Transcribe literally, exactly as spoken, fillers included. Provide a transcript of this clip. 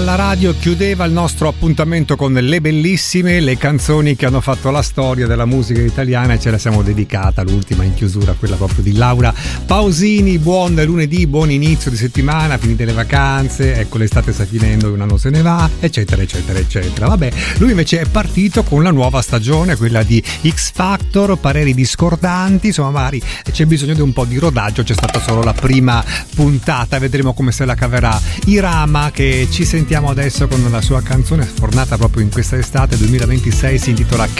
alla radio chiudeva il nostro appuntamento con le bellissime, le canzoni che hanno fatto la storia della musica italiana, e ce la siamo dedicata l'ultima in chiusura, quella proprio di Laura Pausini. Buon lunedì, buon inizio di settimana, finite le vacanze, ecco l'estate sta finendo, un anno se ne va, eccetera eccetera eccetera. Vabbè, lui invece è partito con la nuova stagione, quella di X Factor, pareri discordanti, insomma magari c'è bisogno di un po' di rodaggio, c'è stata solo la prima puntata, vedremo come se la caverà Irama, che ci sentiamo adesso con la sua canzone sfornata proprio in questa estate duemilaventisei, si intitola